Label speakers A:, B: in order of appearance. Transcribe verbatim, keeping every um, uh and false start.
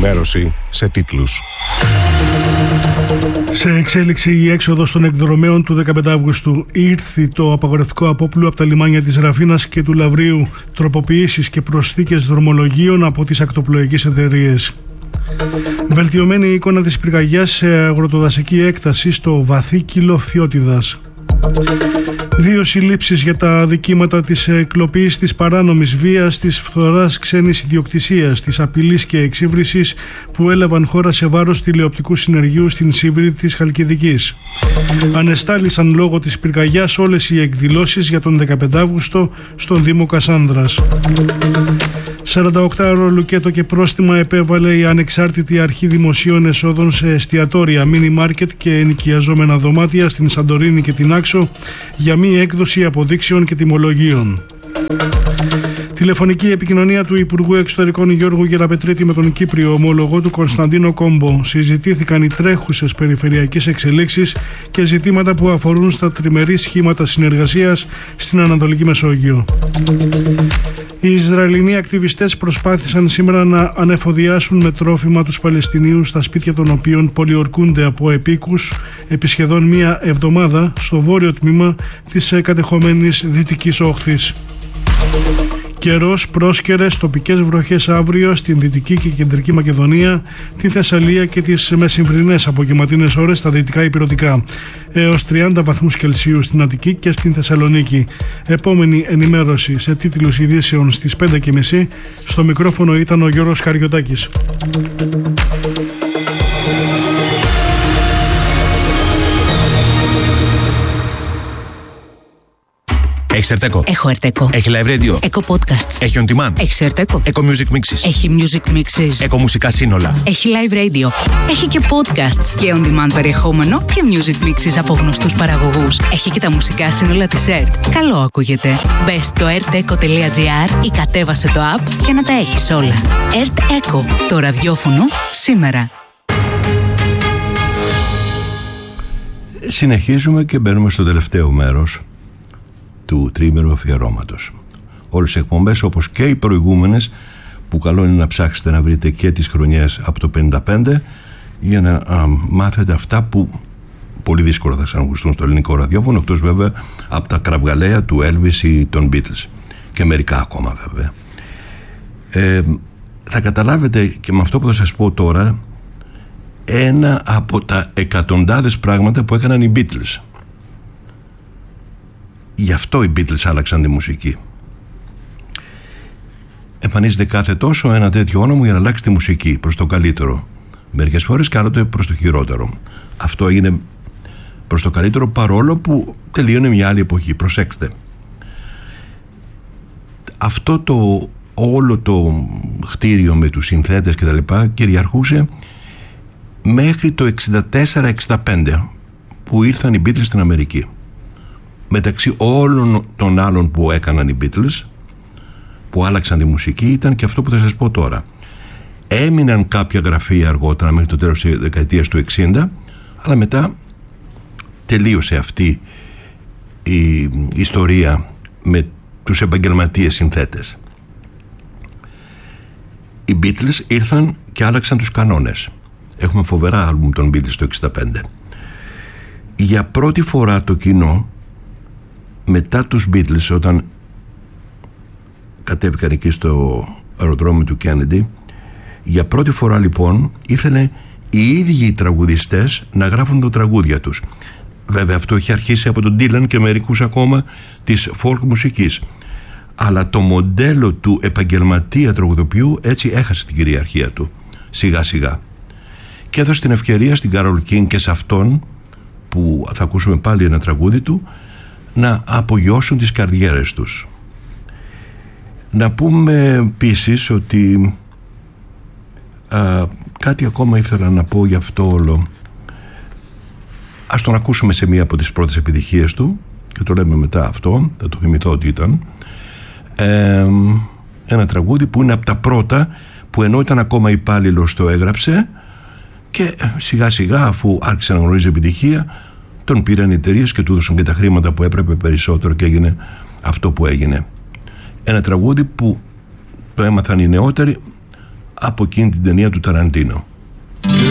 A: Ενημέρωση σε τίτλους.
B: Σε εξέλιξη η έξοδος των εκδρομέων του δεκαπέντε Αυγούστου. Ήρθε το απαγορευτικό απόπλου από τα λιμάνια της Ραφίνας και του Λαβρίου, τροποποιήσεις και προσθήκες δρομολογίων από τις ακτοπλοϊκές εταιρείες. Βελτιωμένη εικόνα της πυρκαγιάς σε αγροτοδασική έκταση στο Βαθύκυλο Φθιώτιδας. Δύο συλλήψεις για τα αδικήματα της κλοπής, της παράνομης βίας, της φθοράς ξένης ιδιοκτησίας, της απειλής και εξύβρισης που έλαβαν χώρα σε βάρος τηλεοπτικού συνεργείου στην Σίβρη της Χαλκιδικής. Ανεστάλησαν λόγω της πυρκαγιάς όλες οι εκδηλώσεις για τον δεκαπέντε Αυγούστο στον Δήμο Κασάνδρας. σαρανταοκτάωρο λουκέτο και πρόστιμα επέβαλε η Ανεξάρτητη Αρχή Δημοσίων Εσόδων σε εστιατόρια, μίνι μάρκετ και ενοικιαζόμενα δωμάτια στην Σαντορίνη και την Άξο για μη έκδοση αποδείξεων και τιμολογίων. Τηλεφωνική επικοινωνία του Υπουργού Εξωτερικών Γιώργου Γεραπετρίτη με τον Κύπριο ομόλογο του Κωνσταντίνο Κόμπο. Συζητήθηκαν οι τρέχουσες περιφερειακές εξελίξεις και ζητήματα που αφορούν στα τριμερή σχήματα συνεργασίας στην Ανατολική Μεσόγειο. Οι Ισραηλινοί ακτιβιστές προσπάθησαν σήμερα να ανεφοδιάσουν με τρόφιμα τους Παλαιστινίους στα σπίτια των οποίων πολιορκούνται από επίκους επί σχεδόν μία εβδομάδα στο βόρειο τμήμα της κατεχόμενης Δυτικής Όχθης. Καιρός, πρόσκαιρες τοπικές βροχές αύριο στην Δυτική και Κεντρική Μακεδονία, τη Θεσσαλία και τις μεσημβρινές απογευματινές ώρες στα δυτικά ηπειρωτικά. Έως τριάντα βαθμούς Κελσίου στην Αττική και στην Θεσσαλονίκη. Επόμενη ενημέρωση σε τίτλους ειδήσεων στις πέντε και μισή. Στο μικρόφωνο ήταν ο Γιώργος Καριωτάκης.
C: Έχεις Ερτέκο.
D: Έχω Ερτέκο.
C: Έχει live radio.
D: Έχω podcasts.
C: Έχει on demand.
D: Έχει Ερτέκο.
C: Έχω music mixes.
D: Έχει music mixes.
C: Έχω μουσικά σύνολα.
D: Έχει live radio. Έχει και podcasts και on demand περιεχόμενο και music mixes από γνωστούς παραγωγούς. Έχει και τα μουσικά σύνολα της ΕΡΤ. Καλό ακούγεται. Μπες στο ερτέκο τελεία τζι άρ ή κατέβασε το app για να τα έχεις όλα. Ερτέκο. Το ραδιόφωνο σήμερα.
E: Συνεχίζουμε και μπαίνουμε στο τελευταίο μέρος του τρίμερου αφιερώματος. Όλες τις εκπομπές, όπως και οι προηγούμενες, που καλό είναι να ψάξετε να βρείτε και τις χρονιές από το πενήντα πέντε για να α, μάθετε αυτά που πολύ δύσκολα θα σας ακουστούν στο ελληνικό ραδιόφωνο, εκτός βέβαια από τα κραυγαλαία του Elvis ή των Beatles και μερικά ακόμα βέβαια. Ε, θα καταλάβετε και με αυτό που θα σας πω τώρα ένα από τα εκατοντάδες πράγματα που έκαναν οι Beatles. Γι' αυτό οι Beatles άλλαξαν τη μουσική. Εμφανίζεται κάθε τόσο ένα τέτοιο όνομα για να αλλάξει τη μουσική προς το καλύτερο. Μερικές φορές και άλλοτε προς το χειρότερο. Αυτό έγινε προς το καλύτερο, παρόλο που τελείωνε μια άλλη εποχή. Προσέξτε. Αυτό το όλο το χτίριο με τους συνθέτες και τα λοιπά κυριαρχούσε μέχρι το εξήντα τέσσερα εξήντα πέντε που ήρθαν οι Beatles στην Αμερική. Μεταξύ όλων των άλλων που έκαναν οι Beatles, που άλλαξαν τη μουσική, ήταν και αυτό που θα σας πω τώρα. Έμειναν κάποια γραφεία αργότερα μέχρι το τέλος της δεκαετίας του εξήντα, αλλά μετά τελείωσε αυτή η ιστορία με τους επαγγελματίες συνθέτες. Οι Beatles ήρθαν και άλλαξαν τους κανόνες. Έχουμε φοβερά άλμπουμ των Beatles το εξήντα πέντε. Για πρώτη φορά το κοινό, μετά τους Beatles, όταν κατέβηκαν εκεί στο αεροδρόμιο του Kennedy, για πρώτη φορά λοιπόν ήθελε οι ίδιοι οι τραγουδιστές να γράφουν τα τραγούδια τους. Βέβαια αυτό είχε αρχίσει από τον Dylan και μερικούς ακόμα της folk μουσικής, αλλά το μοντέλο του επαγγελματία τραγουδοποιού έτσι έχασε την κυριαρχία του σιγά σιγά και έδωσε την ευκαιρία στην Carole King και σε αυτόν, που θα ακούσουμε πάλι ένα τραγούδι του, να απογειώσουν τις καριέρες τους. Να πούμε επίσης ότι α, κάτι ακόμα ήθελα να πω για αυτό όλο. Ας τον ακούσουμε σε μία από τις πρώτες επιτυχίες του και το λέμε μετά αυτό, θα το θυμηθώ ότι ήταν ε, ένα τραγούδι που είναι από τα πρώτα που ενώ ήταν ακόμα υπάλληλος το έγραψε και σιγά σιγά, αφού άρχισε να γνωρίζει επιτυχία, τον πήραν οι εταιρείες και του έδωσαν και τα χρήματα που έπρεπε περισσότερο και έγινε αυτό που έγινε. Ένα τραγούδι που το έμαθαν οι νεότεροι, από εκείνη την ταινία του Ταραντίνο.